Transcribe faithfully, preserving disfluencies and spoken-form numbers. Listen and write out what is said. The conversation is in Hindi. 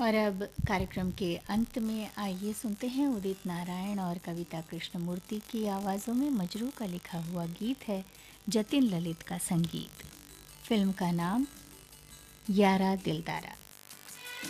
और अब कार्यक्रम के अंत में आइए सुनते हैं उदित नारायण और कविता कृष्णमूर्ति की आवाज़ों में मजरू का लिखा हुआ गीत है, जतिन ललित का संगीत। फिल्म का नाम यारा दिलदारा।